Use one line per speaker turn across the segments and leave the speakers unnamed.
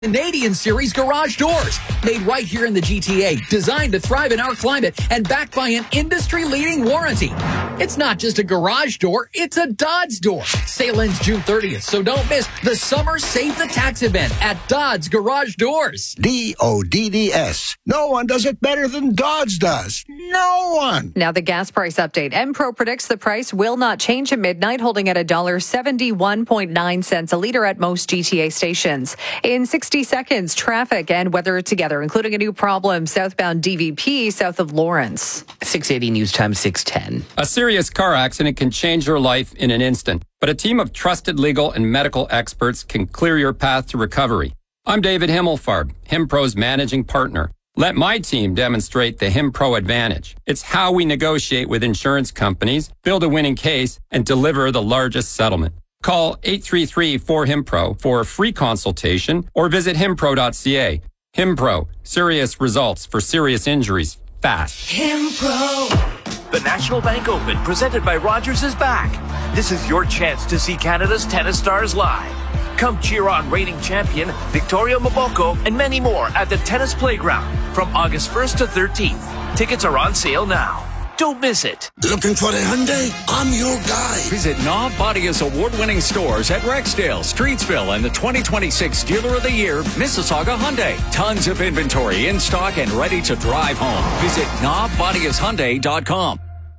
Canadian Series garage doors, made right here in the GTA, designed to thrive in our climate and backed by an industry-leading warranty. It's not just a garage door, it's a Dodds door. Sale ends June 30th, so don't miss the Summer Save the Tax event at Dodds Garage Doors.
DODDS. No one does it better than Dodds does. No one.
Now the gas price update. Enpro predicts the price will not change at midnight, holding at $1.71.9 a litre at most GTA stations. In 60 seconds, traffic and weather together, including a new problem southbound DVP south of Lawrence.
680 News Time 610.
A serious car accident can change your life in an instant, but a team of trusted legal and medical experts can clear your path to recovery. I'm David Himmelfarb, HimPro's managing partner. Let my team demonstrate the HimPro advantage. It's how we negotiate with insurance companies, build a winning case, and deliver the largest settlement. Call 833-4HIMPRO for a free consultation or visit himpro.ca. HimPro, serious results for serious injuries, fast.
HimPro. The National Bank Open, presented by Rogers, is back. This is your chance to see Canada's tennis stars live. Come cheer on reigning champion Victoria Mboko and many more at the Tennis Playground from August 1st to 13th. Tickets are on sale now. Don't miss it.
Looking for a Hyundai? I'm your guy.
Visit Knob Bodia's award-winning stores at Rexdale, Streetsville, and the 2026 Dealer of the Year, Mississauga Hyundai. Tons of inventory in stock and ready to drive home. Visit knobbodiashyundai.com.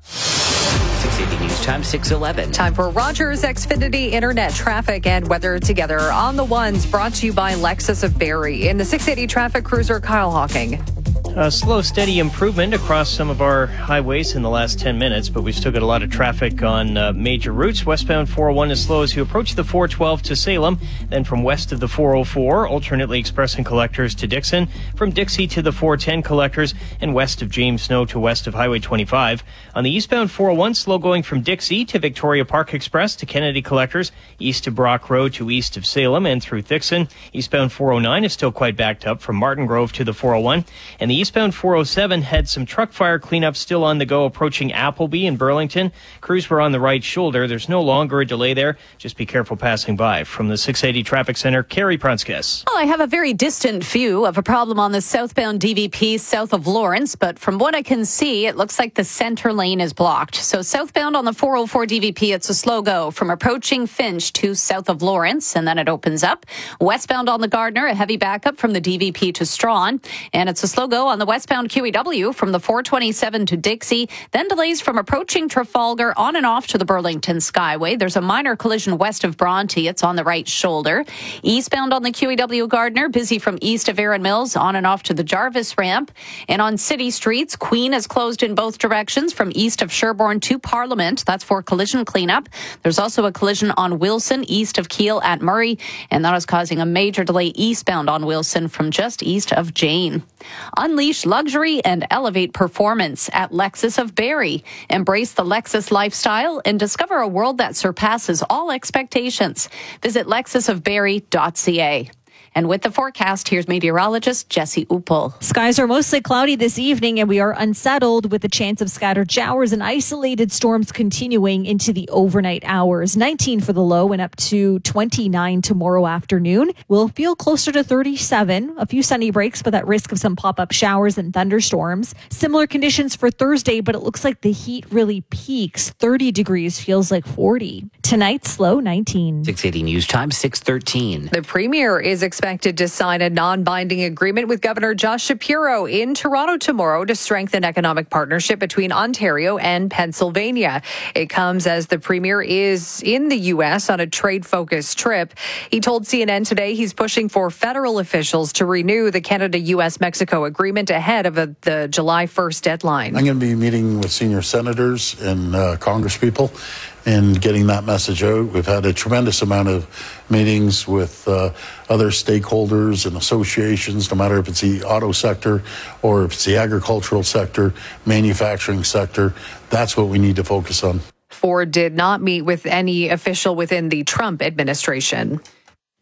680 News Time 611.
Time for Rogers Xfinity Internet traffic and weather together on the ones, brought to you by Lexus of Barrie. In the 680 traffic cruiser, Kyle Hawking.
A slow, steady improvement across some of our highways in the last 10 minutes, but we've still got a lot of traffic on major routes. Westbound 401 is slow as you approach the 412 to Salem. Then from west of the 404, alternately expressing collectors to Dixon. From Dixie to the 410 collectors, and west of James Snow to west of Highway 25. On the eastbound 401, slow going from Dixie to Victoria Park Express to Kennedy collectors, east of Brock Road to east of Salem and through Dixon. Eastbound 409 is still quite backed up from Martin Grove to the 401. And the eastbound 407 had some truck fire cleanup still on the go approaching Appleby in Burlington. Crews were on the right shoulder. There's no longer a delay there. Just be careful passing by. From the 680 Traffic Center, Carrie Prunskis.
Well, I have a very distant view of a problem on the southbound DVP south of Lawrence, but from what I can see, it looks like the center lane is blocked. So southbound on the 404 DVP, it's a slow go from approaching Finch to south of Lawrence, and then it opens up. Westbound on the Gardner, a heavy backup from the DVP to Strawn, and it's a slow go on the westbound QEW from the 427 to Dixie, then delays from approaching Trafalgar on and off to the Burlington Skyway. There's a minor collision west of Bronte. It's on the right shoulder. Eastbound on the QEW Gardner, busy from east of Erin Mills on and off to the Jarvis ramp. And on city streets, Queen is closed in both directions from east of Sherbourne to Parliament. That's for collision cleanup. There's also a collision on Wilson east of Keele at Murray, and that is causing a major delay eastbound on Wilson from just east of Jane. Unleash luxury and elevate performance at Lexus of Barrie. Embrace the Lexus lifestyle and discover a world that surpasses all expectations. Visit lexusofbarrie.ca. And with the forecast, here's meteorologist Jesse Uppel.
Skies are mostly cloudy this evening, and we are unsettled with a chance of scattered showers and isolated storms continuing into the overnight hours. 19 for the low and up to 29 tomorrow afternoon. We'll feel closer to 37. A few sunny breaks, but that risk of some pop-up showers and thunderstorms. Similar conditions for Thursday, but it looks like the heat really peaks. 30 degrees feels like 40. Tonight's low 19.
680 News Time 613.
The Premier is expected to sign a non-binding agreement with Governor Josh Shapiro in Toronto tomorrow to strengthen economic partnership between Ontario and Pennsylvania. It comes as the Premier is in the U.S. on a trade-focused trip. He told CNN today he's pushing for federal officials to renew the Canada-U.S.-Mexico agreement ahead of the July 1st deadline.
I'm going to be meeting with senior senators and congresspeople and getting that message out. We've had a tremendous amount of meetings with other stakeholders and associations, no matter if it's the auto sector or if it's the agricultural sector, manufacturing sector. That's what we need to focus on.
Ford did not meet with any official within the Trump administration.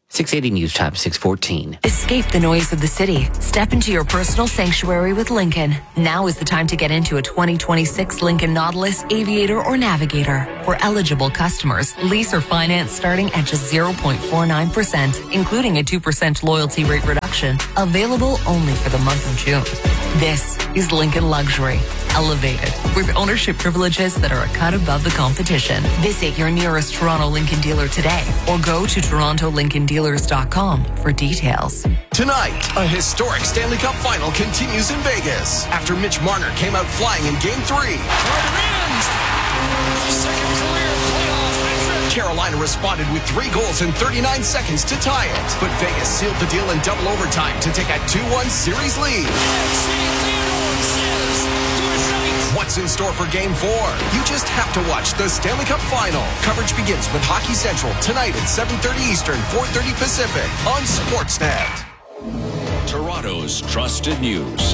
680 News Time 6:14.
Escape the noise of the city. Step into your personal sanctuary with Lincoln. Now is the time to get into a 2026 Lincoln Nautilus, Aviator, or Navigator. For eligible customers, lease or finance starting at just 0.49%, including a 2% loyalty rate reduction. Available only for the month of June. This is Lincoln Luxury, elevated, with ownership privileges that are a cut above the competition. Visit your nearest Toronto Lincoln dealer today or go to TorontoLincolnDealers.com for details.
Tonight, a historic Stanley Cup final continues in Vegas after Mitch Marner came out flying in Game 3. Carolina responded with 3 goals in 39 seconds to tie it, but Vegas sealed the deal in double overtime to take a 2-1 series lead. What's in store for Game 4? You just have to watch the Stanley Cup Final. Coverage begins with Hockey Central tonight at 7:30 Eastern, 4:30 Pacific on Sportsnet.
Toronto's trusted news.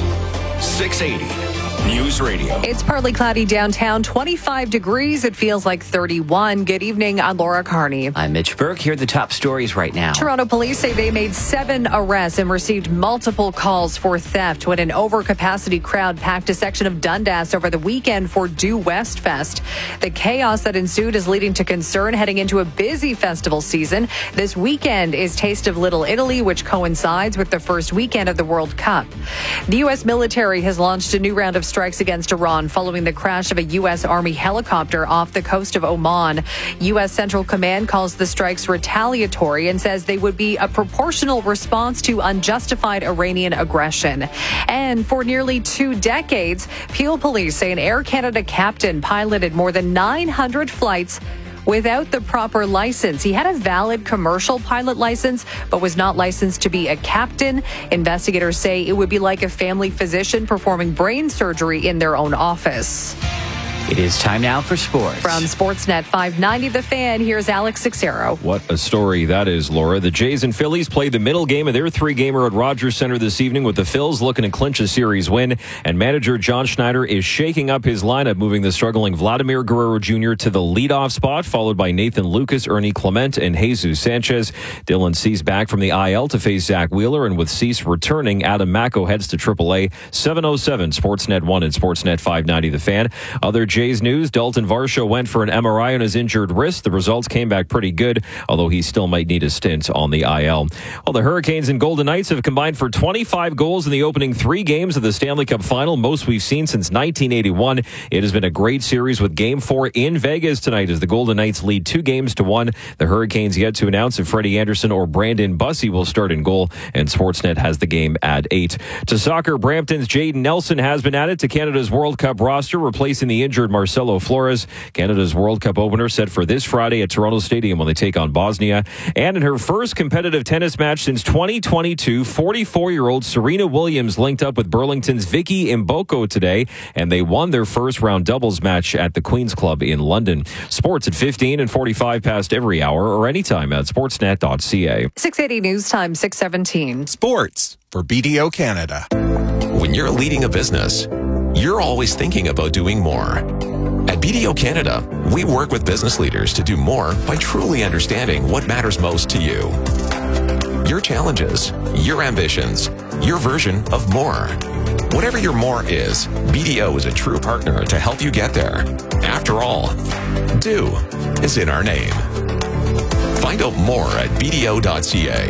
680 News Radio.
It's partly cloudy downtown, 25 degrees. It feels like 31. Good evening. I'm Laura Carney.
I'm Mitch Burke. Here are the top stories right now.
Toronto police say they made 7 arrests and received multiple calls for theft when an overcapacity crowd packed a section of Dundas over the weekend for Due West Fest. The chaos that ensued is leading to concern heading into a busy festival season. This weekend is Taste of Little Italy, which coincides with the first weekend of the World Cup. The U.S. military has launched a new round of strikes against Iran following the crash of a U.S. Army helicopter off the coast of Oman. U.S. Central Command calls the strikes retaliatory and says they would be a proportional response to unjustified Iranian aggression. And for nearly 2 decades, Peel police say an Air Canada captain piloted more than 900 flights without the proper license. He had a valid commercial pilot license, but was not licensed to be a captain. Investigators say it would be like a family physician performing brain surgery in their own office.
It is time now for sports.
From Sportsnet 590 The Fan, here's Alex Sixero.
What a story that is, Laura. The Jays and Phillies played the middle game of their 3-gamer at Rogers Center this evening with the Phils looking to clinch a series win. And manager John Schneider is shaking up his lineup, moving the struggling Vladimir Guerrero Jr. to the leadoff spot, followed by Nathan Lucas, Ernie Clement, and Jesus Sanchez. Dylan Cease back from the IL to face Zach Wheeler, and with Cease returning, Adam Mako heads to AAA. 7:07, Sportsnet 1 and Sportsnet 590 The Fan. Other Jays news, Dalton Varsho went for an MRI on his injured wrist. The results came back pretty good, although he still might need a stint on the IL. Well, the Hurricanes and Golden Knights have combined for 25 goals in the opening 3 games of the Stanley Cup Final, most we've seen since 1981. It has been a great series with Game 4 in Vegas tonight as the Golden Knights lead 2-1. The Hurricanes yet to announce if Freddie Anderson or Brandon Bussey will start in goal, and Sportsnet has the game at 8. To soccer, Brampton's Jayden Nelson has been added to Canada's World Cup roster, replacing the injured Marcelo Flores. Canada's World Cup opener set for this Friday at Toronto Stadium when they take on Bosnia. And in her first competitive tennis match since 2022, 44-year-old Serena Williams linked up with Burlington's Vicky Mboko today, and they won their first round doubles match at the Queen's Club in London. Sports at 15 and 45 past every hour or anytime at sportsnet.ca.
680 News Time, 6:17.
Sports for BDO Canada. When you're leading a business, you're always thinking about doing more. At BDO Canada, we work with business leaders to do more by truly understanding what matters most to you. Your challenges, your ambitions, your version of more. Whatever your more is, BDO is a true partner to help you get there. After all, do is in our name. Find out more at BDO.ca.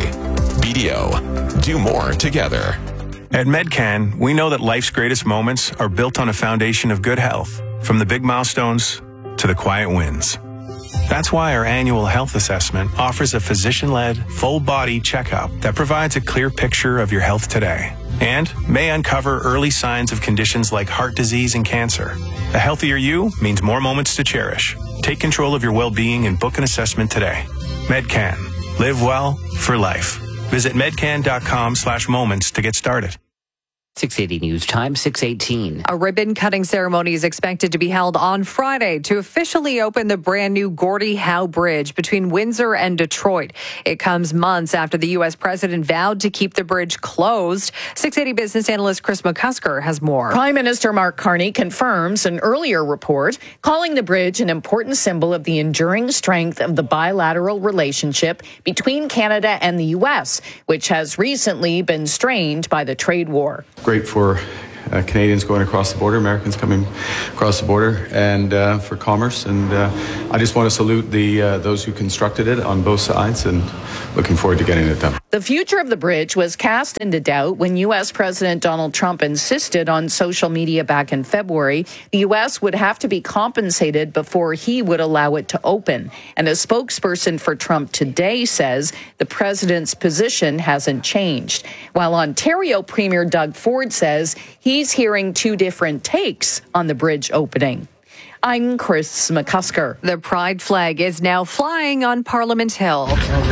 BDO, do more together.
At Medcan, we know that life's greatest moments are built on a foundation of good health, from the big milestones to the quiet wins. That's why our annual health assessment offers a physician-led, full-body checkup that provides a clear picture of your health today and may uncover early signs of conditions like heart disease and cancer. A healthier you means more moments to cherish. Take control of your well-being and book an assessment today. Medcan. Live well for life. Visit medcan.com/moments to get started.
680 News Time, 6:18.
A ribbon-cutting ceremony is expected to be held on Friday to officially open the brand-new Gordie Howe Bridge between Windsor and Detroit. It comes months after the U.S. president vowed to keep the bridge closed. 680 business analyst Chris McCusker has more.
Prime Minister Mark Carney confirms an earlier report calling the bridge an important symbol of the enduring strength of the bilateral relationship between Canada and the U.S., which has recently been strained by the trade war.
Great for Canadians going across the border, Americans coming across the border, and for commerce. And I just want to salute those who constructed it on both sides, and looking forward to getting it done.
The future of the bridge was cast into doubt when U.S. President Donald Trump insisted on social media back in February the U.S. would have to be compensated before he would allow it to open. And a spokesperson for Trump today says the president's position hasn't changed, while Ontario Premier Doug Ford says he's hearing two different takes on the bridge opening. I'm Chris McCusker.
The pride flag is now flying on Parliament Hill.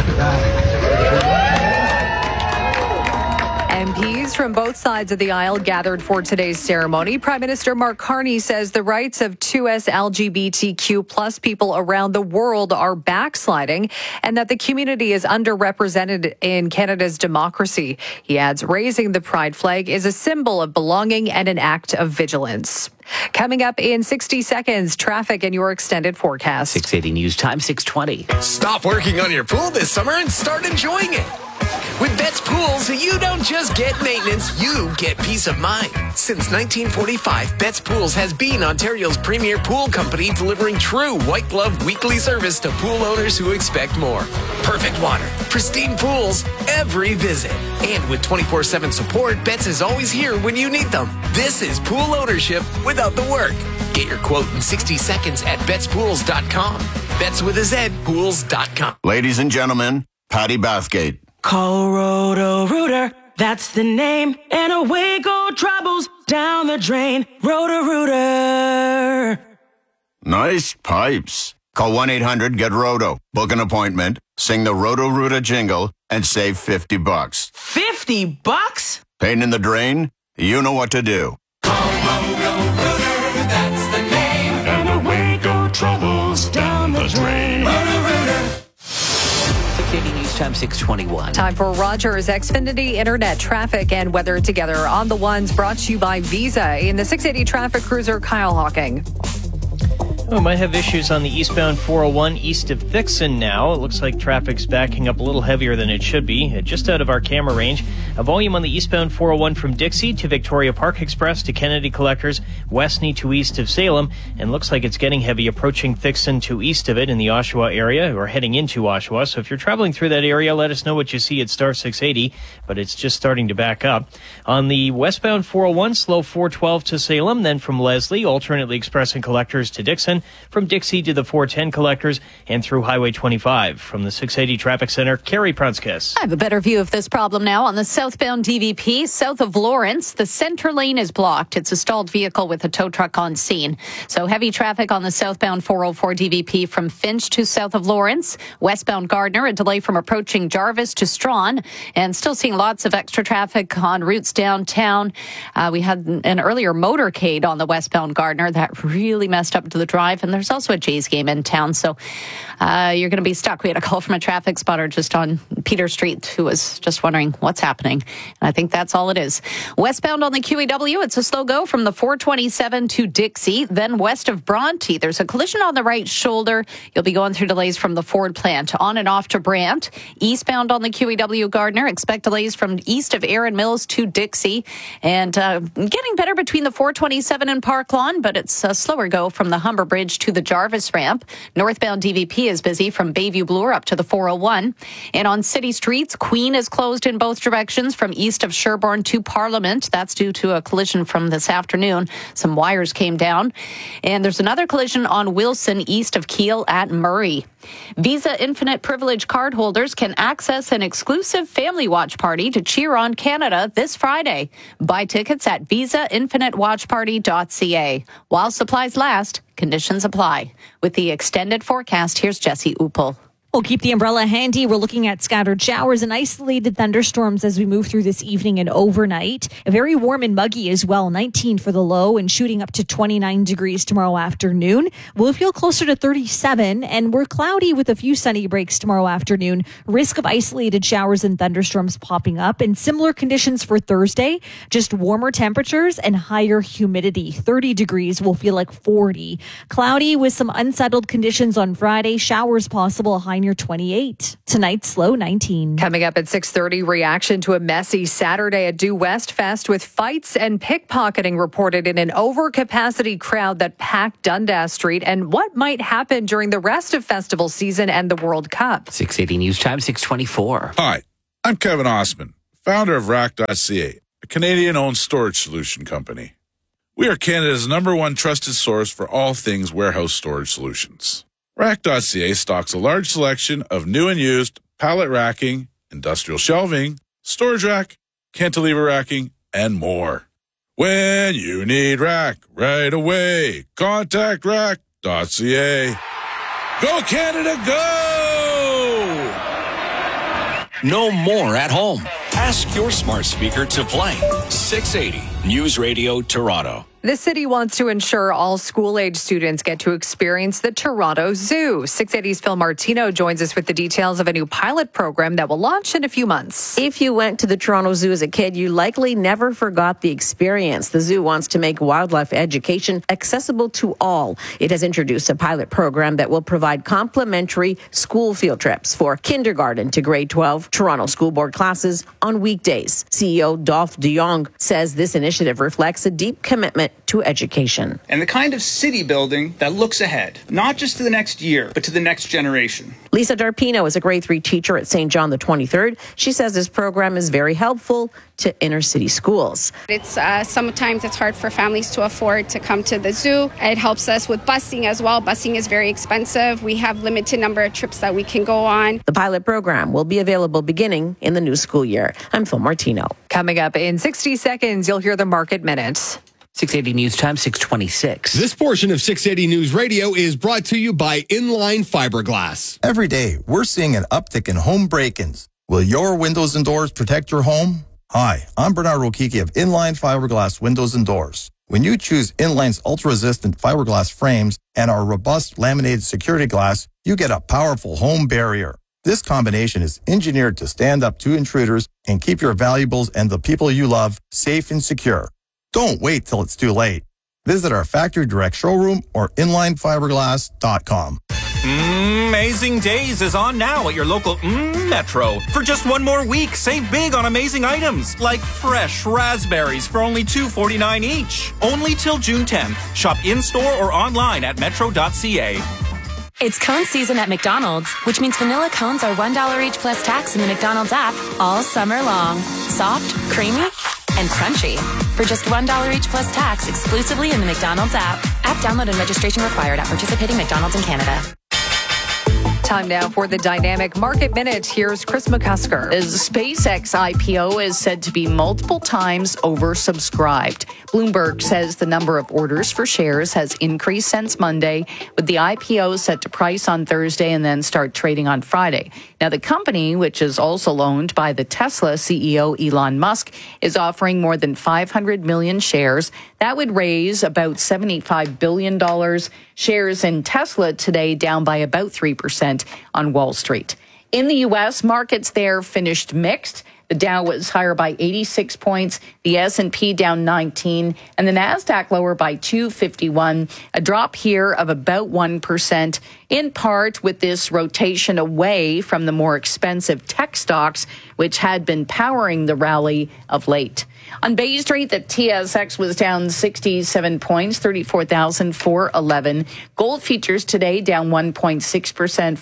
MPs from both sides of the aisle gathered for today's ceremony. Prime Minister Mark Carney says the rights of 2S LGBTQ plus people around the world are backsliding and that the community is underrepresented in Canada's democracy. He adds raising the pride flag is a symbol of belonging and an act of vigilance. Coming up in 60 seconds, traffic and your extended forecast.
680 News Time, 620.
Stop working on your pool this summer and start enjoying it. With Betts Pools, you don't just get maintenance, you get peace of mind. Since 1945, Betts Pools has been Ontario's premier pool company, delivering true white glove weekly service to pool owners who expect more. Perfect water, pristine pools, every visit. And with 24/7 support, Betts is always here when you need them. This is pool ownership without the work. Get your quote in 60 seconds at betspools.com. Betts with a Z, pools.com.
Ladies and gentlemen, Patty Bathgate.
Call Roto-Rooter, that's the name, and away go troubles down the drain. Roto-Rooter.
Nice pipes. Call 1-800-GET-ROTO. Book an appointment, sing the Roto-Rooter jingle, and save $50.
$50?
Pain in the drain? You know what to do.
Call Roto-Rooter, that's the name, and away go troubles down the drain. Roto-Rooter.
680 News Time, 621.
Time for Rogers Xfinity Internet traffic and weather together on the ones brought to you by Visa. In the 680 traffic cruiser, Kyle Hawking.
We might have issues on the eastbound 401 east of Thixon now. It looks like traffic's backing up a little heavier than it should be. Just out of our camera range, a volume on the eastbound 401 from Dixie to Victoria Park Express to Kennedy Collectors, Westney to east of Salem, and looks like it's getting heavy approaching Thixon to east of it in the Oshawa area, or heading into Oshawa. So if you're traveling through that area, let us know what you see at star 680, but it's just starting to back up. On the westbound 401, slow 412 to Salem, then from Leslie, alternately expressing Collectors to Dixon, from Dixie to the 410 Collectors, and through Highway 25. From the 680 Traffic Center, Carrie Prunskis.
I have a better view of this problem now on the southbound DVP, south of Lawrence. The center lane is blocked. It's a stalled vehicle with a tow truck on scene. So heavy traffic on the southbound 404 DVP from Finch to south of Lawrence. Westbound Gardner, a delay from approaching Jarvis to Strawn, and still seeing lots of extra traffic on routes downtown. We had an earlier motorcade on the westbound Gardner that really messed up to the drive. And there's also a Jays game in town, so you're going to be stuck. We had a call from a traffic spotter just on Peter Street who was just wondering what's happening. And I think that's all it is. Westbound on the QEW, it's a slow go from the 427 to Dixie. Then west of Bronte, there's a collision on the right shoulder. You'll be going through delays from the Ford plant on and off to Brant. Eastbound on the QEW Gardner, expect delays from east of Erin Mills to Dixie. And getting better between the 427 and Park Lawn, but it's a slower go from the Humber Bridge to the Jarvis ramp. Northbound DVP is busy from Bayview Bloor up to the 401. And on city streets, Queen is closed in both directions from east of Sherbourne to Parliament. That's due to a collision from this afternoon. Some wires came down. And there's another collision on Wilson east of Keele at Murray. Visa Infinite Privilege cardholders can access an exclusive family watch party to cheer on Canada this Friday. Buy tickets at visainfinitewatchparty.ca. While supplies last, conditions apply. With the extended forecast, here's Jesse Uppel.
We'll keep the umbrella handy. We're looking at scattered showers and isolated thunderstorms as we move through this evening and overnight. Very warm and muggy as well. 19 for the low and shooting up to 29 degrees tomorrow afternoon. We'll feel closer to 37, and we're cloudy with a few sunny breaks tomorrow afternoon. Risk of isolated showers and thunderstorms popping up, and similar conditions for Thursday. Just warmer temperatures and higher humidity. 30 degrees will feel like 40. Cloudy with some unsettled conditions on Friday. Showers possible, high near 28. Tonight's low 19.
Coming up at 6:30, reaction to a messy Saturday at Due West Fest with fights and pickpocketing reported in an overcapacity crowd that packed Dundas Street, and what might happen during the rest of festival season and the World Cup.
680 News Time, 624.
Hi, I'm Kevin Osman, founder of Rack.ca, a Canadian-owned storage solution company. We are Canada's #1 trusted source for all things warehouse storage solutions. Rack.ca stocks a large selection of new and used pallet racking, industrial shelving, storage rack, cantilever racking, and more. When you need rack right away, contact Rack.ca. Go Canada, go!
No more at home. Ask your smart speaker to play 680 News Radio Toronto.
The city wants to ensure all school-age students get to experience the Toronto Zoo. 680's Phil Martino joins us with the details of a new pilot program that will launch in a few months.
If you went to the Toronto Zoo as a kid, you likely never forgot the experience. The zoo wants to make wildlife education accessible to all. It has introduced a pilot program that will provide complimentary school field trips for kindergarten to grade 12 Toronto School Board classes on weekdays. CEO Dolph de Jong says this initiative reflects a deep commitment to education.
And the kind of city building that looks ahead, not just to the next year, but to the next generation.
Lisa Darpino is a grade 3 teacher at St. John the 23rd. She says this program is very helpful to inner city schools.
It's sometimes it's hard for families to afford to come to the zoo. It helps us with busing as well. Busing is very expensive. We have limited number of trips that we can go on.
The pilot program will be available beginning in the new school year. I'm Phil Martino.
Coming up in 60 seconds, you'll hear the market minutes.
680 News Time, 626.
This portion of 680 News Radio is brought to you by Inline Fiberglass.
Every day, we're seeing an uptick in home break-ins. Will your windows and doors protect your home? Hi, I'm Bernard Rokiki of Inline Fiberglass Windows and Doors. When you choose Inline's ultra-resistant fiberglass frames and our robust laminated security glass, you get a powerful home barrier. This combination is engineered to stand up to intruders and keep your valuables and the people you love safe and secure. Don't wait till it's too late. Visit our factory direct showroom or inlinefiberglass.com.
Amazing Days is on now at your local Metro. For just one more week, save big on amazing items like fresh raspberries for only $2.49 each. Only till June 10th. Shop in-store or online at metro.ca.
It's cone season at McDonald's, which means vanilla cones are $1 each plus tax in the McDonald's app all summer long. Soft, creamy, and crunchy. For just $1 each plus tax exclusively in the McDonald's app. App download and registration required at participating McDonald's in Canada.
Time now for the Dynamic Market Minute. Here's Chris McCusker.
The SpaceX IPO is said to be multiple times oversubscribed. Bloomberg says the number of orders for shares has increased since Monday, with the IPO set to price on Thursday and then start trading on Friday. Now, the company, which is also owned by the Tesla CEO Elon Musk, is offering more than 500 million shares. That would raise about $75 billion. Shares in Tesla today down by about 3% on Wall Street. In the U.S., markets there finished mixed. The Dow was higher by 86 points, the S&P down 19, and the Nasdaq lower by 251, a drop here of about 1%, in part with this rotation away from the more expensive tech stocks, which had been powering the rally of late. On Bay Street, the TSX was down 67 points, 34,411. Gold futures today down 1.6%,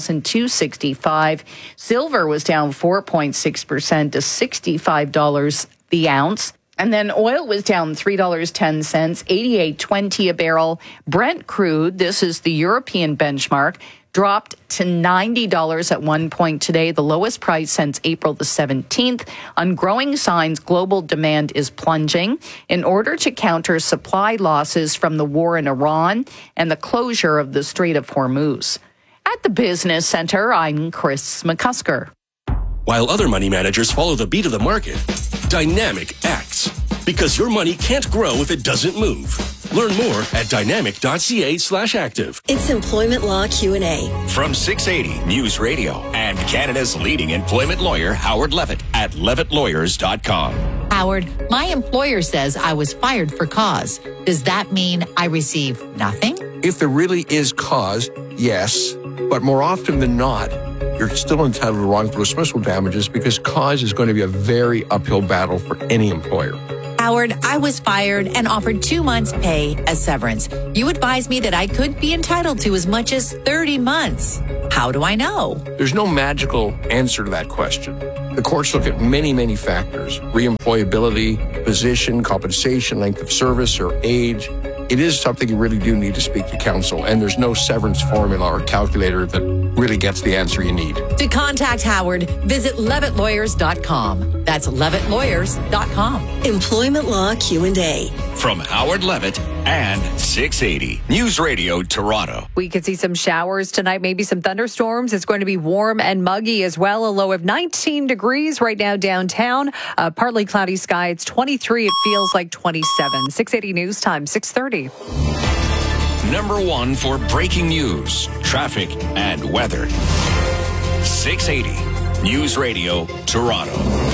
4,265. Silver was down 4.6% to $65 the ounce. And then oil was down $3.10, $88.20 a barrel. Brent crude, this is the European benchmark, dropped to $90 at one point today, the lowest price since April the 17th. On growing signs, global demand is plunging in order to counter supply losses from the war in Iran and the closure of the Strait of Hormuz. At the Business Center, I'm Chris McCusker.
While other money managers follow the beat of the market, Dynamic acts. Because your money can't grow if it doesn't move. Learn more at dynamic.ca/active.
It's Employment Law Q&A.
From 680 News Radio and Canada's leading employment lawyer, Howard Levitt, at levittlawyers.com.
Howard, my employer says I was fired for cause. Does that mean I receive nothing?
If there really is cause, yes. But more often than not, you're still entitled to wrongful dismissal damages because cause is going to be a very uphill battle for any employer.
Howard, I was fired and offered 2 months' pay as severance. You advised me that I could be entitled to as much as 30 months. How do I know?
There's no magical answer to that question. The courts look at many, many factors: reemployability, position, compensation, length of service, or age. It is something you really do need to speak to counsel, and there's no severance formula or calculator that really gets the answer you need.
To contact Howard, visit levittlawyers.com. That's levittlawyers.com.
Employment Law Q&A.
From Howard Levitt and 680 News Radio Toronto.
We could see some showers tonight, maybe some thunderstorms. It's going to be warm and muggy as well. A low of 19 degrees right now downtown. Partly cloudy sky. It's 23. It feels like 27. 680 News Time, 6:30.
Number one for breaking news, traffic, and weather. 680 News Radio Toronto.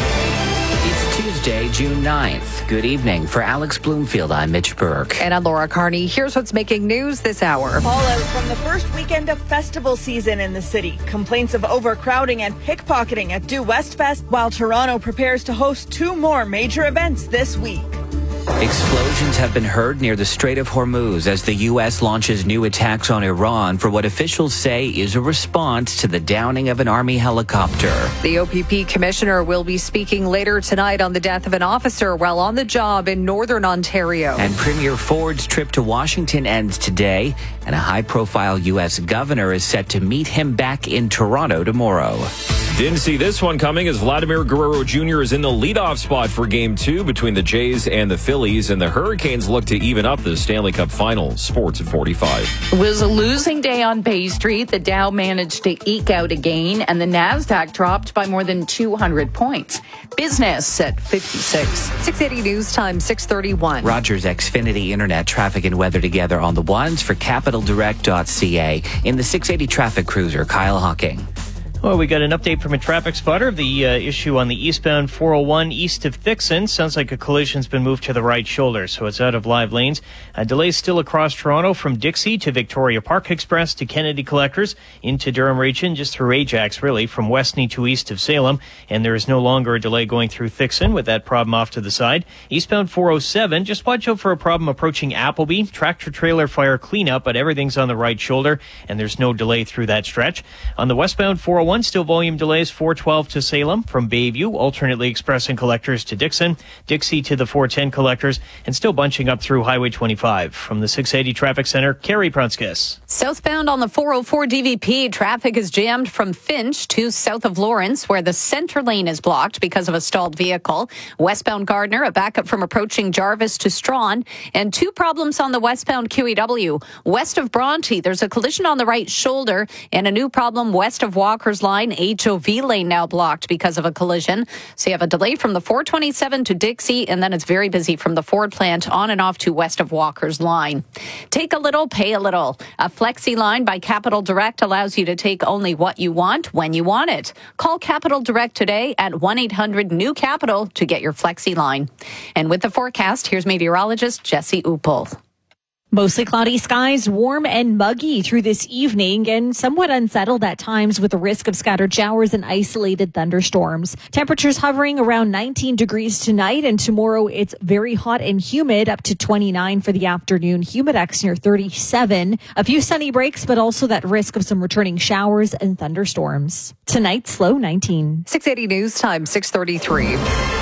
It's Tuesday, June 9th. Good evening. For Alex Bloomfield, I'm Mitch Burke.
And I'm Laura Carney. Here's what's making news this hour.
Fallout from the first weekend of festival season in the city. Complaints of overcrowding and pickpocketing at Due West Fest, while Toronto prepares to host 2 more major events this week.
Explosions have been heard near the Strait of Hormuz as the U.S. launches new attacks on Iran for what officials say is a response to the downing of an Army helicopter.
The OPP commissioner will be speaking later tonight on the death of an officer while on the job in Northern Ontario.
And Premier Ford's trip to Washington ends today, and a high-profile U.S. governor is set to meet him back in Toronto tomorrow.
Didn't see this one coming as Vladimir Guerrero Jr. is in the leadoff spot for Game 2 between the Jays and the Phillies, and the Hurricanes look to even up the Stanley Cup Final. Sports at 45.
It was a losing day on Bay Street. The Dow managed to eke out a gain, and the Nasdaq dropped by more than 200 points. Business at 56.
680 News Time, 6:31.
Rogers Xfinity Internet traffic and weather together on the ones for capitaldirect.ca. In the 680 traffic cruiser, Kyle Hawking.
Well, we got an update from a traffic spotter of the issue on the eastbound 401 east of Thixon. Sounds like a collision's been moved to the right shoulder, so it's out of live lanes. Delays still across Toronto from Dixie to Victoria Park Express to Kennedy Collectors into Durham region, just through Ajax, really, from Westney to east of Salem. And there is no longer a delay going through Thixon with that problem off to the side. Eastbound 407, just watch out for a problem approaching Appleby. Tractor trailer fire cleanup, but everything's on the right shoulder, and there's no delay through that stretch. On the westbound 401, still volume delays 412 to Salem from Bayview, alternately Express and Collectors to Dixon, Dixie to the 410 Collectors, and still bunching up through Highway 25. From the 680 Traffic Center, Carrie Prunskis.
Southbound on the 404 DVP, traffic is jammed from Finch to south of Lawrence, where the center lane is blocked because of a stalled vehicle. Westbound Gardner, a backup from approaching Jarvis to Strawn, and 2 problems on the westbound QEW. West of Bronte, there's a collision on the right shoulder, and a new problem west of Walker's Line. HOV lane now blocked because of a collision. So you have a delay from the 427 to Dixie, and then it's very busy from the Ford plant on and off to west of Walker's Line. Take a little, pay a little. A Flexi line by Capital Direct allows you to take only what you want when you want it. Call Capital Direct today at 1-800-NEW-CAPITAL to get your Flexi line. And with the forecast, here's meteorologist Jesse Uppel.
Mostly cloudy skies, warm and muggy through this evening, and somewhat unsettled at times with the risk of scattered showers and isolated thunderstorms. Temperatures hovering around 19 degrees tonight, and tomorrow it's very hot and humid, up to 29 for the afternoon. Humidex near 37. A few sunny breaks, but also that risk of some returning showers and thunderstorms. Tonight's low 19.
680 News Time, 6:33.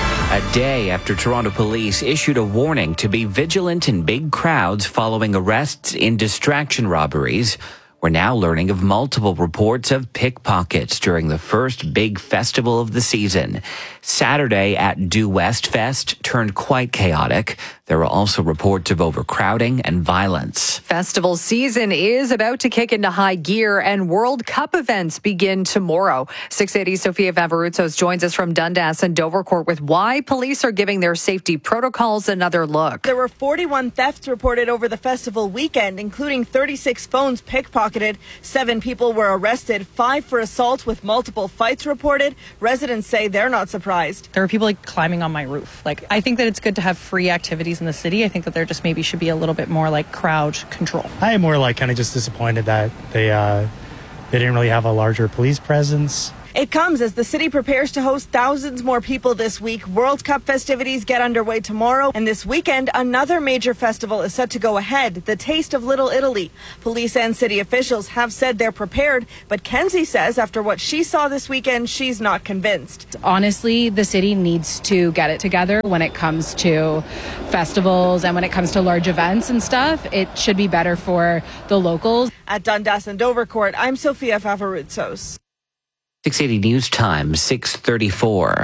A day after Toronto police issued a warning to be vigilant in big crowds following arrests in distraction robberies. We're now learning of multiple reports of pickpockets during the first big festival of the season. Saturday at Due West Fest turned quite chaotic. There were also reports of overcrowding and violence.
Festival season is about to kick into high gear and World Cup events begin tomorrow. 680 Sofia Vavarutsos joins us from Dundas and Dovercourt with why police are giving their safety protocols another look.
There were 41 thefts reported over the festival weekend, including 36 phones pickpocketed. 7 people were arrested, 5 for assault with multiple fights reported. Residents say they're not surprised.
There were people climbing on my roof. I think that it's good to have free activities in the city. I think that there just maybe should be a little bit more crowd control.
I am more kind of just disappointed that they didn't really have a larger police presence.
It comes as the city prepares to host thousands more people this week. World Cup festivities get underway tomorrow, and this weekend another major festival is set to go ahead, the Taste of Little Italy. Police and city officials have said they're prepared, but Kenzie says after what she saw this weekend, she's not convinced.
Honestly, the city needs to get it together when it comes to festivals and when it comes to large events and stuff. It should be better for the locals.
At Dundas and Dovercourt, I'm Sofia Vavarutsos.
680 News Time, 6:34.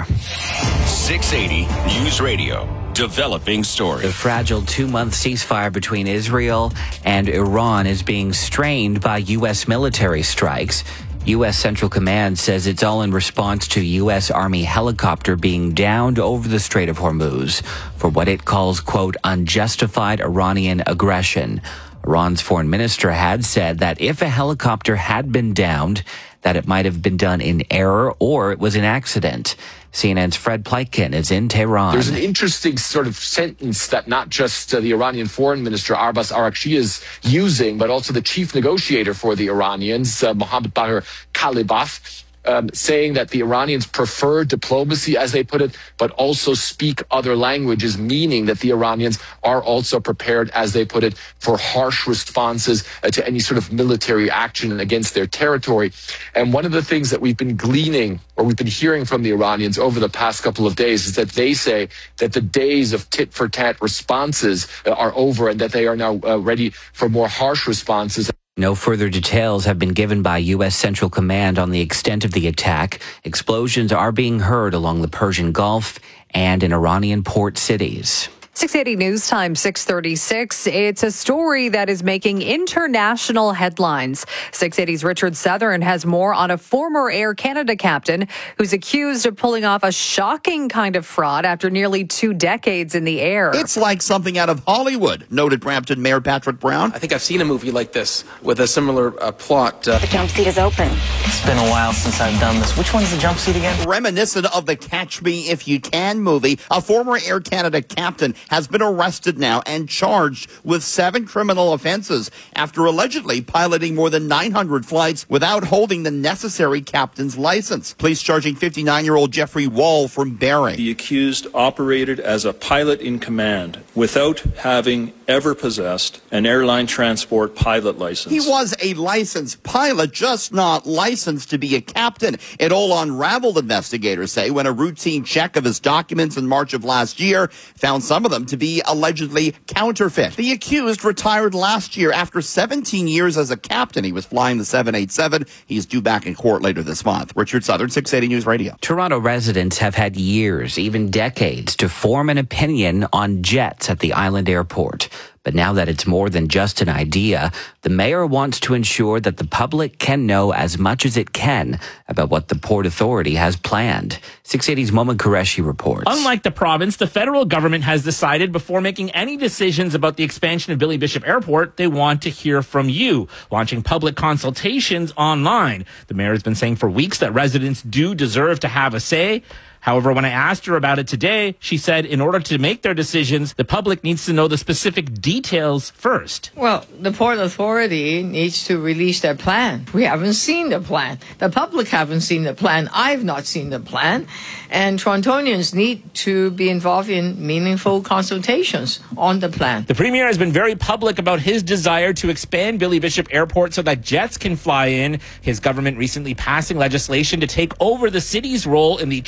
680 News Radio. Developing story.
The fragile 2-month ceasefire between Israel and Iran is being strained by U.S. military strikes. U.S. Central Command says it's all in response to U.S. Army helicopter being downed over the Strait of Hormuz for what it calls, quote, unjustified Iranian aggression. Iran's foreign minister had said that if a helicopter had been downed, that it might have been done in error or it was an accident. CNN's Fred Pleitkin is in Tehran.
There's an interesting sort of sentence that not just the Iranian foreign minister Abbas Araghchi is using, but also the chief negotiator for the Iranians, Mohammad Bagher Khalibaf, saying that the Iranians prefer diplomacy, as they put it, but also speak other languages, meaning that the Iranians are also prepared, as they put it, for harsh responses to any sort of military action against their territory. And one of the things that we've been gleaning, or we've been hearing from the Iranians over the past couple of days, is that they say that the days of tit-for-tat responses are over and that they are now ready for more harsh responses.
No further details have been given by U.S. Central Command on the extent of the attack. Explosions are being heard along the Persian Gulf and in Iranian port cities.
680 News Time, 636. It's a story that is making international headlines. 680's Richard Southern has more on a former Air Canada captain who's accused of pulling off a shocking kind of fraud after nearly 2 decades in the air.
It's like something out of Hollywood, noted Brampton Mayor Patrick Brown.
I think I've seen a movie like this with a similar plot.
The jump seat is open.
It's been a while since I've done this. Which one's the jump seat again?
Reminiscent of the Catch Me If You Can movie, a former Air Canada captain has been arrested now and charged with 7 criminal offenses after allegedly piloting more than 900 flights without holding the necessary captain's license. Police charging 59-year-old Jeffrey Wall from Barrie.
The accused operated as a pilot in command without having ever possessed an airline transport pilot license.
He was a licensed pilot, just not licensed to be a captain. It all unraveled, investigators say, when a routine check of his documents in March of last year found some of them to be allegedly counterfeit. The accused retired last year after 17 years as a captain. He was flying the 787. He's due back in court later this month. Richard Southern, 680 News Radio.
Toronto residents have had years, even decades, to form an opinion on jets at the island airport. But now that it's more than just an idea, the mayor wants to ensure that the public can know as much as it can about what the Port Authority has planned. 680's Momin Qureshi reports.
Unlike the province, the federal government has decided before making any decisions about the expansion of Billy Bishop Airport, they want to hear from you, launching public consultations online. The mayor has been saying for weeks that residents do deserve to have a say. However, when I asked her about it today, she said in order to make their decisions, the public needs to know the specific details first.
Well, the Port Authority needs to release their plan. We haven't seen the plan. The public haven't seen the plan. I've not seen the plan. And Torontonians need to be involved in meaningful consultations on the plan.
The Premier has been very public about his desire to expand Billy Bishop Airport so that jets can fly in. His government recently passing legislation to take over the city's role in the tripartite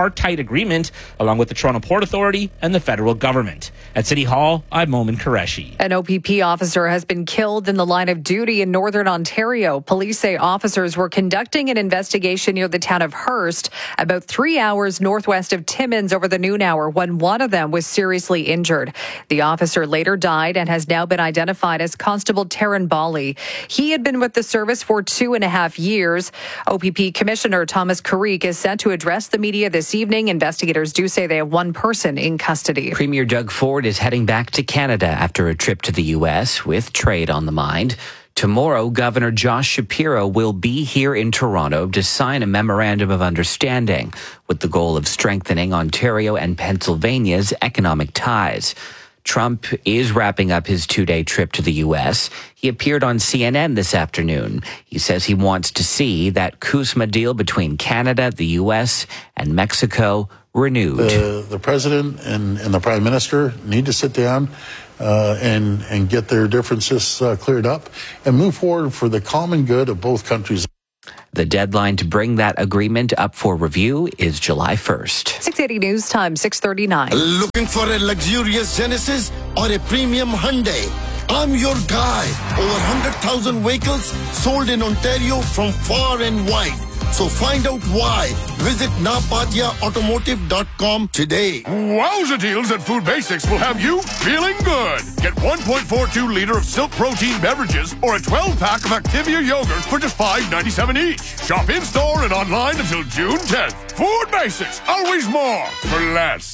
watertight agreement along with the Toronto Port Authority and the federal government. At City Hall, I'm Momin Qureshi.
An OPP officer has been killed in the line of duty in Northern Ontario. Police say officers were conducting an investigation near the town of Hearst, about 3 hours northwest of Timmins over the noon hour, when one of them was seriously injured. The officer later died and has now been identified as Constable Taryn Bali. He had been with the service for 2.5 years. OPP Commissioner Thomas Carrick is set to address the media this evening. Investigators do say they have one person in custody.
Premier Doug Ford is heading back to Canada after a trip to the U.S. with trade on the mind. Tomorrow, Governor Josh Shapiro will be here in Toronto to sign a memorandum of understanding with the goal of strengthening Ontario and Pennsylvania's economic ties. Trump is wrapping up his 2-day trip to the U.S. He appeared on CNN this afternoon. He says he wants to see that CUSMA deal between Canada, the U.S., and Mexico renewed.
The president and the prime minister need to sit down and get their differences cleared up and move forward for the common good of both countries.
The deadline to bring that agreement up for review is July 1st.
680 News Time, 6:39.
Looking for a luxurious Genesis or a premium Hyundai? I'm your guy. Over 100,000 vehicles sold in Ontario from far and wide. So find out why. Visit napatiaautomotive.com today.
Wowza deals at Food Basics will have you feeling good. Get 1.42 liter of Silk Protein beverages or a 12-pack of Activia yogurt for just $5.97 each. Shop in-store and online until June 10th. Food Basics, always more for less.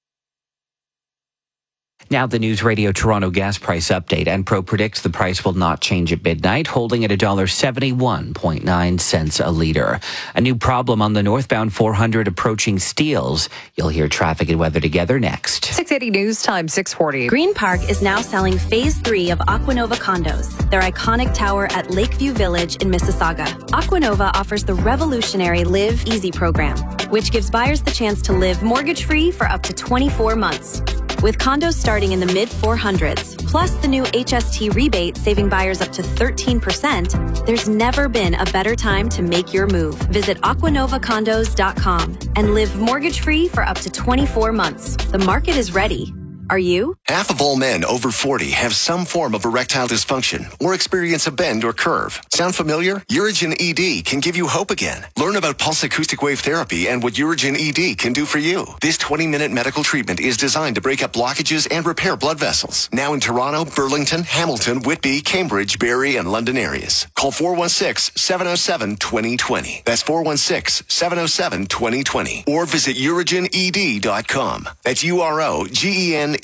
Now the News Radio Toronto gas price update. Enpro predicts the price will not change at midnight, holding at $1.71.9 a litre. A new problem on the northbound 400 approaching Steeles. You'll hear traffic and weather together next.
680 News Time, 6:40.
Green Park is now selling Phase 3 of Aquanova condos, their iconic tower at Lakeview Village in Mississauga. Aquanova offers the revolutionary Live Easy program, which gives buyers the chance to live mortgage-free for up to 24 months. With condos starting in the mid-400s, plus the new HST rebate saving buyers up to 13%, there's never been a better time to make your move. Visit aquanovacondos.com and live mortgage-free for up to 24 months. The market is ready. Are you?
Half of all men over 40 have some form of erectile dysfunction or experience a bend or curve. Sound familiar? Urigen ED can give you hope again. Learn about pulse acoustic wave therapy and what Urigen ED can do for you. This 20-minute medical treatment is designed to break up blockages and repair blood vessels. Now in Toronto, Burlington, Hamilton, Whitby, Cambridge, Barrie, and London areas. Call 416-707-2020. That's 416-707-2020. Or visit urigened.com. That's UROGENED.com.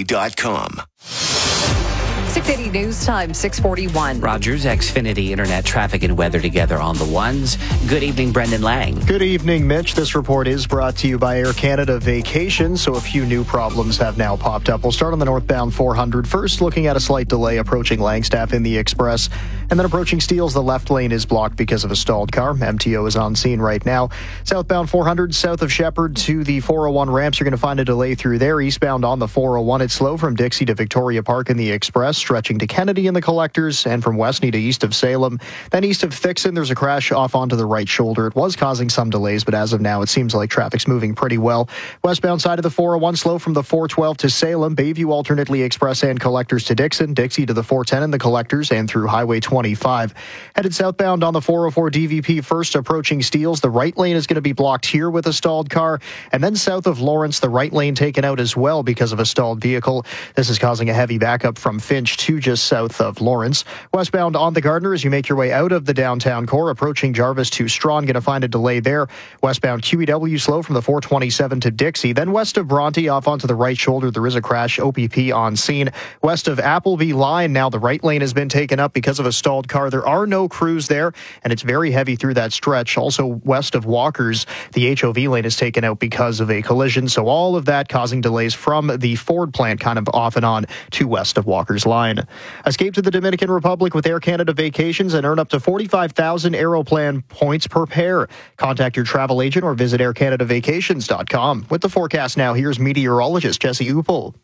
680 News Time, 6:41.
Rogers, Xfinity Internet traffic and weather together on the ones. Good evening, Brendan Lang.
Good evening, Mitch. This report is brought to you by Air Canada Vacations, so a few new problems have now popped up. We'll start on the northbound 400. First, looking at a slight delay approaching Langstaff in the Express, and then approaching Steeles, the left lane is blocked because of a stalled car. MTO is on scene right now. Southbound 400, south of Shepherd to the 401 ramps, you're going to find a delay through there. Eastbound on the 401, it's slow from Dixie to Victoria Park in the Express, stretching to Kennedy in the collectors, and from Westney to east of Salem. Then east of Thixon, there's a crash off onto the right shoulder. It was causing some delays, but as of now, it seems like traffic's moving pretty well. Westbound side of the 401, slow from the 412 to Salem. Bayview alternately express and collectors to Dixon. Dixie to the 410 in the collectors and through Highway 25. Headed southbound on the 404 DVP, first approaching Steeles. The right lane is going to be blocked here with a stalled car. And then south of Lawrence, the right lane taken out as well because of a stalled vehicle. This is causing a heavy backup from Finch to just south of Lawrence. Westbound on the Gardiner as you make your way out of the downtown core, approaching Jarvis to Strawn, going to find a delay there. Westbound QEW slow from the 427 to Dixie. Then west of Bronte off onto the right shoulder, there is a crash. OPP on scene. West of Appleby line, now the right lane has been taken up because of a stalled car. There are no crews there, and it's very heavy through that stretch. Also west of Walkers, the HOV lane is taken out because of a collision. So all of that causing delays from the Ford plant kind of off and on to west of Walkers line. Escape to the Dominican Republic with Air Canada Vacations and earn up to 45,000 Aeroplan points per pair. Contact your travel agent or visit aircanadavacations.com. With the forecast now, here's meteorologist Jesse Uppel.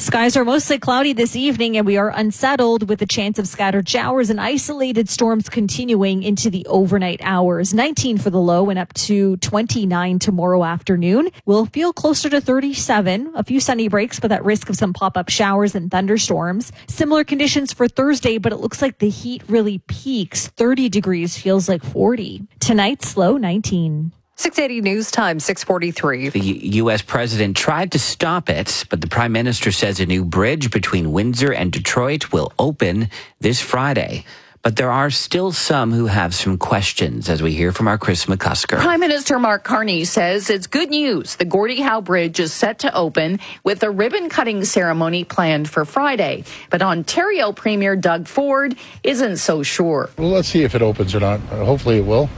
Skies are mostly cloudy this evening, and we are unsettled with a chance of scattered showers and isolated storms continuing into the overnight hours. 19 for the low and up to 29 tomorrow afternoon. We'll feel closer to 37. A few sunny breaks, but at risk of some pop-up showers and thunderstorms. Similar conditions for Thursday, but it looks like the heat really peaks. 30 degrees feels like 40. Tonight's low 19.
680 News Time, 6:43.
The U.S. president tried to stop it, but the prime minister says a new bridge between Windsor and Detroit will open this Friday. But there are still some who have some questions, as we hear from our Chris McCusker.
Prime Minister Mark Carney says it's good news. The Gordie Howe Bridge is set to open with a ribbon-cutting ceremony planned for Friday. But Ontario Premier Doug Ford isn't so sure.
Well, let's see if it opens or not. Hopefully it will.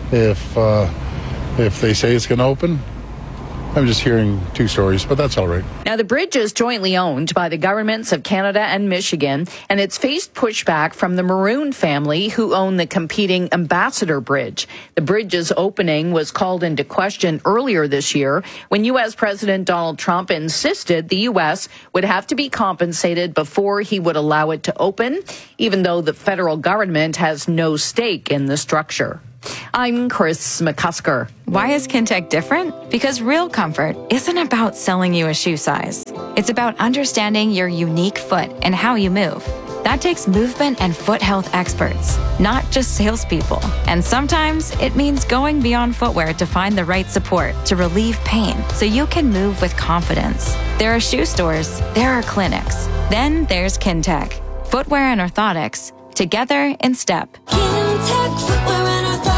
If they say it's going to open, I'm just hearing two stories, but that's all right.
Now, the bridge is jointly owned by the governments of Canada and Michigan, and it's faced pushback from the Maroon family, who own the competing Ambassador Bridge. The bridge's opening was called into question earlier this year when U.S. President Donald Trump insisted the U.S. would have to be compensated before he would allow it to open, even though the federal government has no stake in the structure. I'm Chris McCusker.
Why is Kintec different? Because real comfort isn't about selling you a shoe size. It's about understanding your unique foot and how you move. That takes movement and foot health experts, not just salespeople. And sometimes it means going beyond footwear to find the right support to relieve pain so you can move with confidence. There are shoe stores, there are clinics. Then there's Kintec. Footwear and orthotics, together in step.
Kintec Footwear and Orthotics.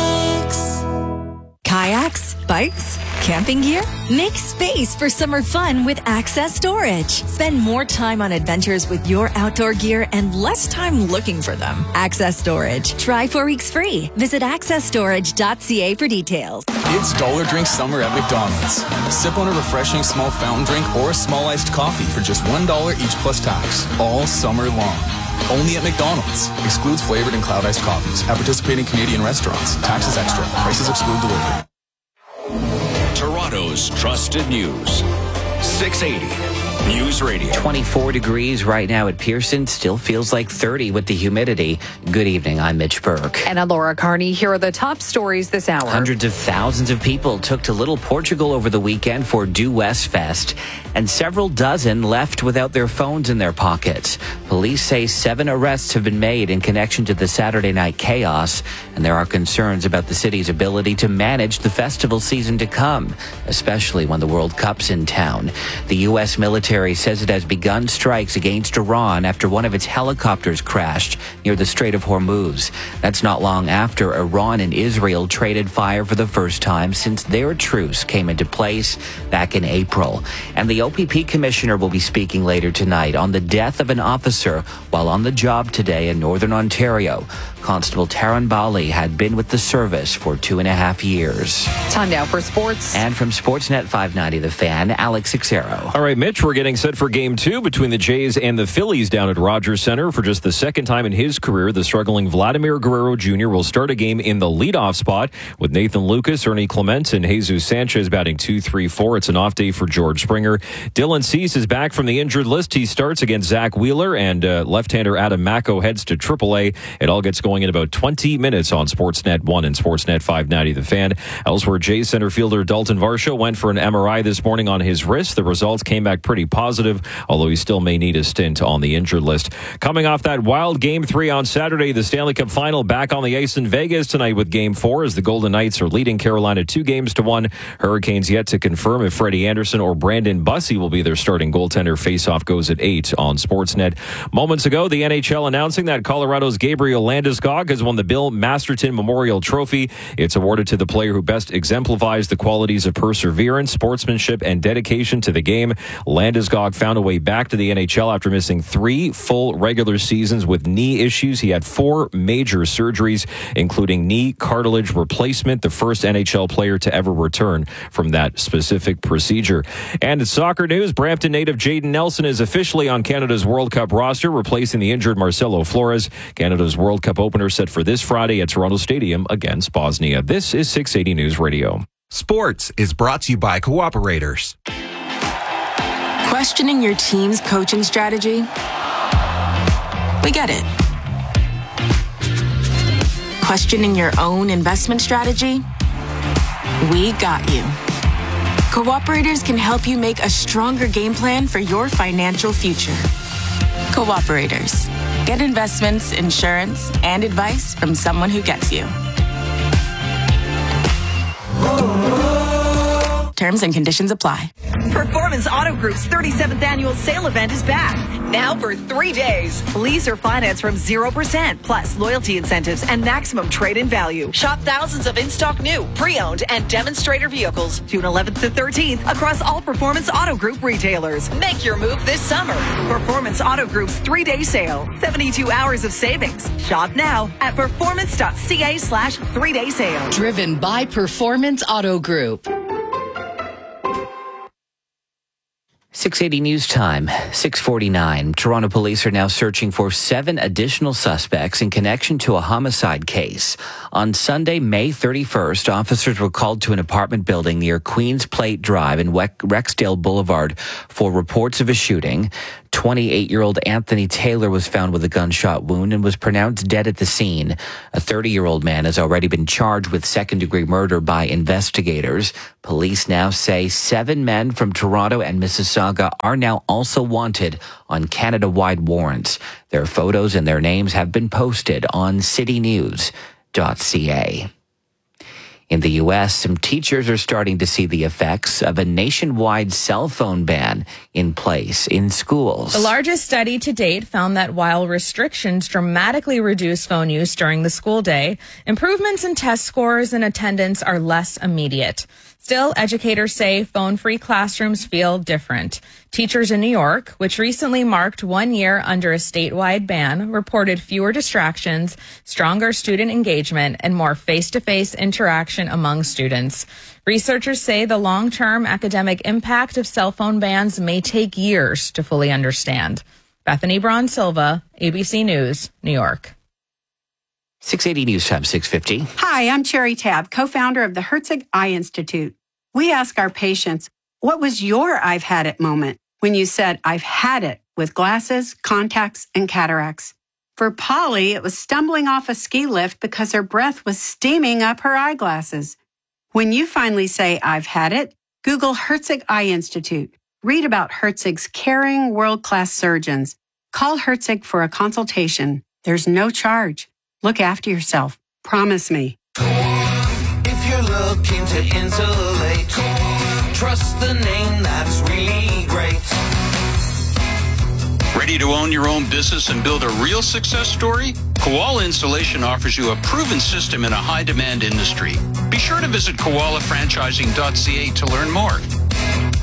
Kayaks, bikes, camping gear? Make space for summer fun with Access Storage. Spend more time on adventures with your outdoor gear and less time looking for them. Access Storage. Try 4 weeks free. Visit accessstorage.ca for details.
It's Dollar Drink Summer at McDonald's. Sip on a refreshing small fountain drink or a small iced coffee for just $1 each plus tax, all summer long. Only at McDonald's. Excludes flavored and cloud iced coffees at participating Canadian restaurants. Taxes extra. Prices exclude delivery.
Toronto's trusted news. 680 News Radio.
24 degrees right now at Pearson. Still feels like 30 with the humidity. Good evening. I'm Mitch Burke.
And I'm Laura Carney. Here are the top stories this hour.
Hundreds of thousands of people took to Little Portugal over the weekend for Due West Fest, and several dozen left without their phones in their pockets. Police say 7 arrests have been made in connection to the Saturday night chaos, and there are concerns about the city's ability to manage the festival season to come, especially when the World Cup's in town. The U.S. military says it has begun strikes against Iran after one of its helicopters crashed near the Strait of Hormuz. That's not long after Iran and Israel traded fire for the first time since their truce came into place back in April. And the OPP commissioner will be speaking later tonight on the death of an officer while on the job today in Northern Ontario. Constable Taran Bali had been with the service for 2.5 years.
Time now for sports.
And from Sportsnet 590, The Fan, Alex Xero.
All right, Mitch, we're getting set for Game 2 between the Jays and the Phillies down at Rogers Center. For just the second time in his career, the struggling Vladimir Guerrero Jr. will start a game in the leadoff spot with Nathan Lucas, Ernie Clement, and Jesus Sanchez batting 2-3-4. It's an off day for George Springer. Dylan Cease is back from the injured list. He starts against Zach Wheeler, and left-hander Adam Macko heads to AAA. It all gets going in about 20 minutes on Sportsnet 1 and Sportsnet 590, The Fan. Elsewhere, Jays center fielder Dalton Varsho went for an MRI this morning on his wrist. The results came back pretty positive, although he still may need a stint on the injured list. Coming off that wild Game 3 on Saturday, the Stanley Cup Final back on the ice in Vegas tonight with Game 4 as the Golden Knights are leading Carolina 2-1. Hurricanes yet to confirm if Freddie Anderson or Brandon Bussey will be their starting goaltender. Faceoff goes at 8 on Sportsnet. Moments ago, the NHL announcing that Colorado's Gabriel Landeskog has won the Bill Masterton Memorial Trophy. It's awarded to the player who best exemplifies the qualities of perseverance, sportsmanship, and dedication to the game. Landeskog found a way back to the NHL after missing 3 full regular seasons with knee issues. He had 4 major surgeries, including knee cartilage replacement, the first NHL player to ever return from that specific procedure. And in soccer news, Brampton native Jayden Nelson is officially on Canada's World Cup roster, replacing the injured Marcelo Flores. Canada's World Cup opener set for this Friday at Toronto Stadium against Bosnia. This is 680 News Radio.
Sports is brought to you by Cooperators.
Questioning your team's coaching strategy? We get it. Questioning your own investment strategy? We got you. Cooperators can help you make a stronger game plan for your financial future. Cooperators. Get investments, insurance, and advice from someone who gets you. Terms and conditions apply.
Performance Auto Group's 37th annual sale event is back. Now for 3 days. Lease or finance from 0%, plus loyalty incentives and maximum trade-in value. Shop thousands of in-stock new, pre-owned, and demonstrator vehicles June 11th to 13th across all Performance Auto Group retailers. Make your move this summer. Performance Auto Group's 3-day sale. 72 hours of savings. Shop now at performance.ca/3-day sale.
Driven by Performance Auto Group.
6:80 news time, 6:49. Toronto police are now searching for 7 additional suspects in connection to a homicide case. On Sunday, May 31st, officers were called to an apartment building near Queens Plate Drive and Rexdale Boulevard for reports of a shooting. 28-year-old Anthony Taylor was found with a gunshot wound and was pronounced dead at the scene. A 30-year-old man has already been charged with second-degree murder by investigators. Police now say 7 men from Toronto and Mississauga are now also wanted on Canada-wide warrants. Their photos and their names have been posted on citynews.ca. In the U.S., some teachers are starting to see the effects of a nationwide cell phone ban in place in schools.
The largest study to date found that while restrictions dramatically reduce phone use during the school day, improvements in test scores and attendance are less immediate. Still, educators say phone-free classrooms feel different. Teachers in New York, which recently marked 1 year under a statewide ban, reported fewer distractions, stronger student engagement, and more face-to-face interaction among students. Researchers say the long-term academic impact of cell phone bans may take years to fully understand. Bethany Braun Silva, ABC News, New York.
680 News Time, 650.
Hi, I'm Cherry Tabb, co-founder of the Herzig Eye Institute. We ask our patients, what was your I've had it moment when you said, I've had it with glasses, contacts, and cataracts? For Polly, it was stumbling off a ski lift because her breath was steaming up her eyeglasses. When you finally say, I've had it, Google Herzig Eye Institute. Read about Herzig's caring, world-class surgeons. Call Herzig for a consultation. There's no charge. Look after yourself. Promise me.
If you're looking to insulate, trust the name that's really great.
Ready to own your own business and build a real success story? Koala Installation offers you a proven system in a high-demand industry. Be sure to visit koalafranchising.ca to learn more.